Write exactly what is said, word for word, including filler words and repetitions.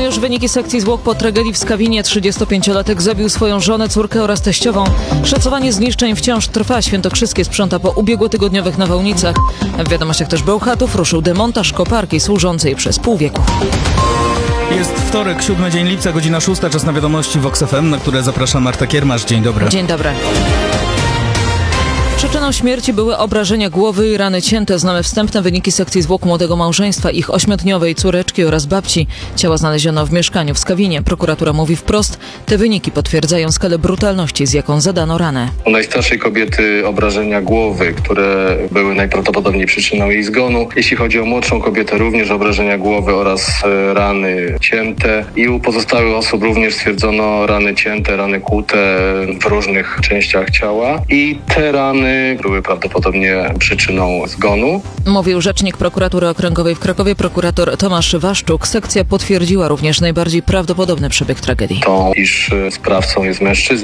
już wyniki sekcji zwłok po tragedii w Skawinie. trzydziestopięciolatek zabił swoją żonę, córkę oraz teściową. Szacowanie zniszczeń wciąż trwa. Świętokrzyskie sprząta po ubiegłotygodniowych nawałnicach. W wiadomościach też Bełchatów ruszył demontaż koparki służącej przez pół wieku. Jest wtorek, siódmy dzień lipca, godzina szósta, czas na wiadomości w Vox F M, na które zaprasza Marta Kiermasz. Dzień dobry. Dzień dobry. Przyczyną śmierci były obrażenia głowy i rany cięte. Znamy wstępne wyniki sekcji zwłok młodego małżeństwa, ich ośmiodniowej córeczki oraz babci. Ciała znaleziono w mieszkaniu w Skawinie. Prokuratura mówi wprost, te wyniki potwierdzają skalę brutalności, z jaką zadano ranę. U najstarszej kobiety obrażenia głowy, które były najprawdopodobniej przyczyną jej zgonu. Jeśli chodzi o młodszą kobietę, również obrażenia głowy oraz rany cięte. I u pozostałych osób również stwierdzono rany cięte, rany kłute w różnych częściach ciała. I te rany były prawdopodobnie przyczyną zgonu. Mówił rzecznik prokuratury okręgowej w Krakowie, prokurator Tomasz Waszczuk. Sekcja potwierdziła również najbardziej prawdopodobny przebieg tragedii. To, iż sprawcą jest mężczyzna.